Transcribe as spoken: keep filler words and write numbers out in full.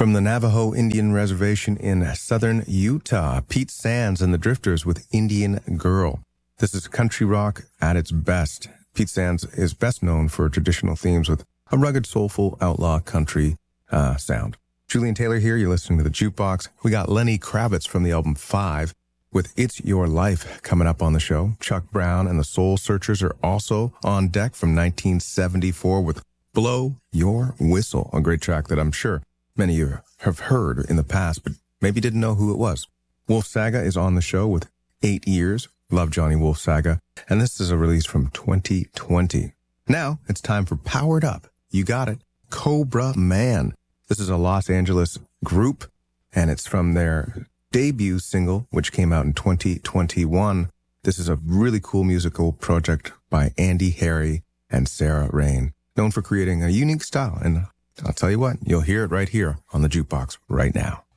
From the Navajo Indian Reservation in southern Utah, Pete Sands and the Drifters with Indian Girl. This is country rock at its best. Pete Sands is best known for traditional themes with a rugged, soulful, outlaw country uh, sound. Julian Taylor here. You're listening to The Jukebox. We got Lenny Kravitz from the album Five with It's Your Life coming up on the show. Chuck Brown and the Soul Searchers are also on deck from nineteen seventy-four with Blow Your Whistle, a great track that I'm sure many of you have heard in the past, but maybe didn't know who it was. Wolf Saga is on the show with Eight Years. Love Johnny Wolf Saga. And this is a release from twenty twenty. Now it's time for Powered Up. You got it. Cobra Man. This is a Los Angeles group, and it's from their debut single, which came out in twenty twenty-one. This is a really cool musical project by Andy Harry and Sarah Rain, known for creating a unique style. And I'll tell you what, you'll hear it right here on The Jukebox right now.